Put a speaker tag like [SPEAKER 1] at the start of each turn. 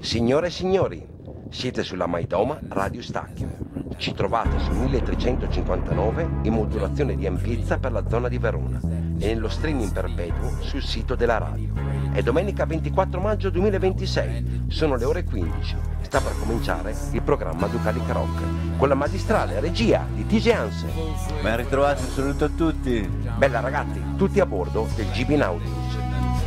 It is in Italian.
[SPEAKER 1] Signore e signori, siete sulla Maidoma Radio Stacchio. Ci trovate su 1359 in modulazione di ampiezza per la zona di Verona e nello streaming perpetuo sul sito della radio. È domenica 24 maggio 2026, sono le ore 15. Sta per cominciare il programma Ducalica Rock con la magistrale regia di TG Hansen.
[SPEAKER 2] Ben ritrovati, un saluto a tutti.
[SPEAKER 1] Bella ragazzi, tutti a bordo del GB Nautilus.